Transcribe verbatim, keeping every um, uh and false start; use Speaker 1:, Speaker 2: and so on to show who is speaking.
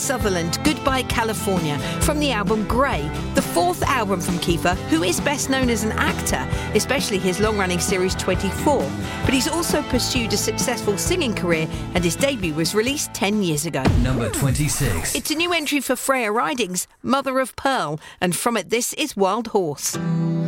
Speaker 1: Sutherland, Goodbye California, from the album Grey, the fourth album from Kiefer, who is best known as an actor, especially his long-running series twenty-four. But he's also pursued a successful singing career, and his debut was released ten years ago.
Speaker 2: Number twenty-six.
Speaker 1: It's a new entry for Freya Ridings, Mother of Pearl, and from it this is Wild Horse.